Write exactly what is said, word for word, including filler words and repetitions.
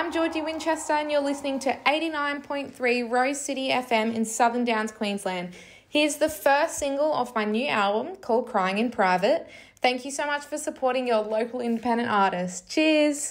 I'm Georgie Winchester and you're listening to eighty-nine point three Rose City F M in Southern Downs, Queensland. Here's the first single off my new album called Crying in Private. Thank you so much for supporting your local independent artist. Cheers!